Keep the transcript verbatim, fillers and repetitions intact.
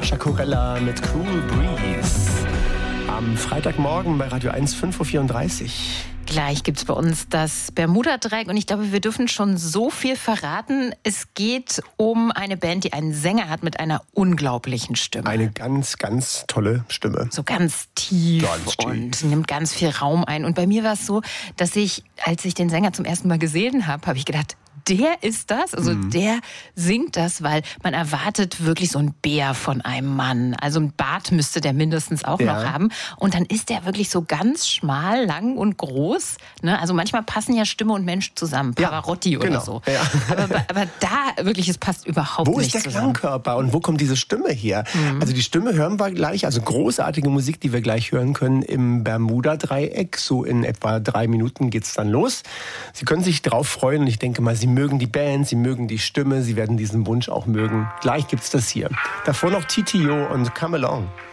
Sascha Corella mit Cool Breeze. Am Freitagmorgen bei Radio eins, fünf Uhr vierunddreißig. Gleich gibt's bei uns das Bermuda-Dreieck und ich glaube, wir dürfen schon so viel verraten. Es geht um eine Band, die einen Sänger hat mit einer unglaublichen Stimme. Eine ganz, ganz tolle Stimme. So ganz tief, ganz tief. Und nimmt ganz viel Raum ein. Und bei mir war es so, dass ich, als ich den Sänger zum ersten Mal gesehen habe, habe ich gedacht, der ist das, also mhm. der singt das, weil man erwartet wirklich so ein Bär von einem Mann. Also ein Bart müsste der mindestens auch ja. noch haben. Und dann ist der wirklich so ganz schmal, lang und groß. Ne? Also manchmal passen ja Stimme und Mensch zusammen, Pavarotti ja, oder genau. so. Ja. Aber, aber da wirklich, es passt überhaupt wo nicht zusammen. Wo ist der zusammen. Klangkörper und wo kommt diese Stimme her? Mhm. Also die Stimme hören wir gleich, also großartige Musik, die wir gleich hören können im Bermuda-Dreieck. So in etwa drei Minuten geht's dann los. Sie können sich drauf freuen und ich denke mal, Sie mögen die Band, Sie mögen die Stimme, Sie werden diesen Wunsch auch mögen. Gleich gibt's das hier. Davor noch T T O und Come Along.